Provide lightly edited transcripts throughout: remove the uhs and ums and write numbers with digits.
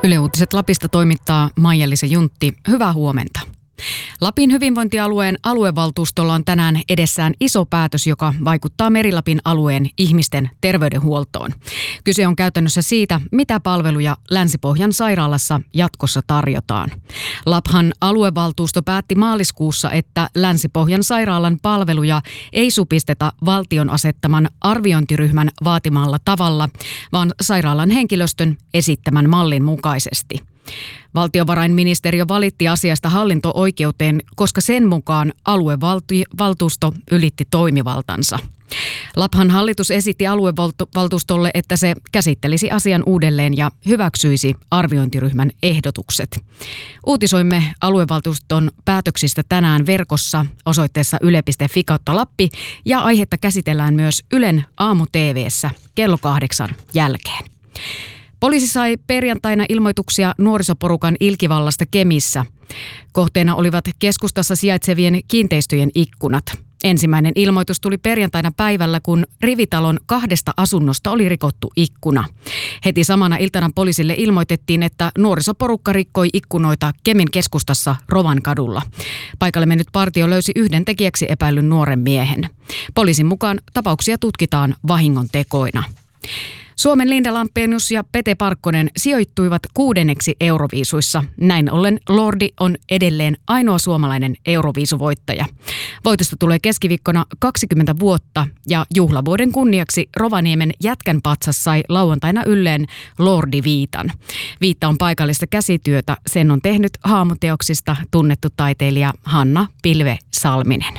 Yle Uutiset Lapista toimittaa Maija-Liisa Juntti. Hyvää huomenta. Lapin hyvinvointialueen aluevaltuustolla on tänään edessään iso päätös, joka vaikuttaa Meri-Lapin alueen ihmisten terveydenhuoltoon. Kyse on käytännössä siitä, mitä palveluja Länsi-Pohjan sairaalassa jatkossa tarjotaan. Laphan aluevaltuusto päätti maaliskuussa, että Länsi-Pohjan sairaalan palveluja ei supisteta valtion asettaman arviointiryhmän vaatimalla tavalla, vaan sairaalan henkilöstön esittämän mallin mukaisesti. Valtiovarainministeriö valitti asiasta hallinto-oikeuteen, koska sen mukaan aluevaltuusto ylitti toimivaltansa. Laphan hallitus esitti aluevaltuustolle, että se käsittelisi asian uudelleen ja hyväksyisi arviointiryhmän ehdotukset. Uutisoimme aluevaltuuston päätöksistä tänään verkossa osoitteessa yle.fi/Lappi ja aihetta käsitellään myös Ylen aamu-tv:ssä kello 8 jälkeen. Poliisi sai perjantaina ilmoituksia nuorisoporukan ilkivallasta Kemissä. Kohteena olivat keskustassa sijaitsevien kiinteistöjen ikkunat. Ensimmäinen ilmoitus tuli perjantaina päivällä, kun rivitalon 2 asunnosta oli rikottu ikkuna. Heti samana iltana poliisille ilmoitettiin, että nuorisoporukka rikkoi ikkunoita Kemin keskustassa Rovankadulla. Paikalle mennyt partio löysi yhden tekijäksi epäillyn nuoren miehen. Poliisin mukaan tapauksia tutkitaan vahingontekoina. Suomen Linda Lampenius ja Pete Parkkonen sijoittuivat 6. Euroviisuissa. Näin ollen Lordi on edelleen ainoa suomalainen Euroviisuvoittaja. Voitosta tulee keskiviikkona 20 vuotta ja juhlavuoden kunniaksi Rovaniemen Jätkänpatsas sai lauantaina ylleen Lordi-viitan. Viitta on paikallista käsityötä. Sen on tehnyt haamuteoksista tunnettu taiteilija Hanna Pilve-Salminen.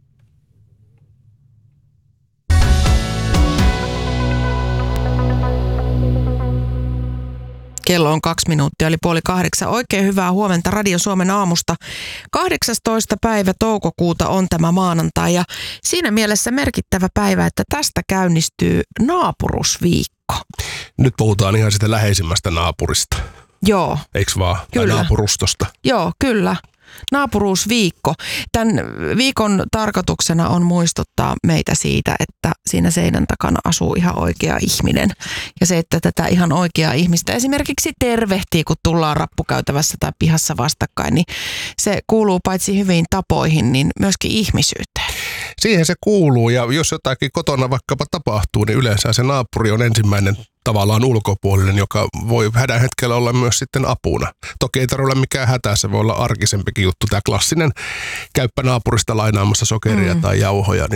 Kello on 2 minuuttia, eli 7:30. Oikein hyvää huomenta Radio Suomen aamusta. 18. päivä toukokuuta on tämä maanantai ja siinä mielessä merkittävä päivä, että tästä käynnistyy naapurusviikko. Nyt puhutaan ihan sitä läheisimmästä naapurista. Joo. Eiks vaan? Kyllä. Tai naapurustosta. Joo, kyllä. Naapuruusviikko. Tämän viikon tarkoituksena on muistuttaa meitä siitä, että siinä seinän takana asuu ihan oikea ihminen. Ja se, että tätä ihan oikeaa ihmistä esimerkiksi tervehtii, kun tullaan rappukäytävässä tai pihassa vastakkain, niin se kuuluu paitsi hyviin tapoihin, niin myöskin ihmisyyteen. Siihen se kuuluu, ja jos jotakin kotona vaikkapa tapahtuu, niin yleensä se naapuri on ensimmäinen tavallaan ulkopuolinen, joka voi hädän hetkellä olla myös sitten apuna. Toki ei tarvitse olla mikään hätä, se voi olla arkisempikin juttu. Tämä klassinen käyppä naapurista lainaamassa sokeria tai jauhoja,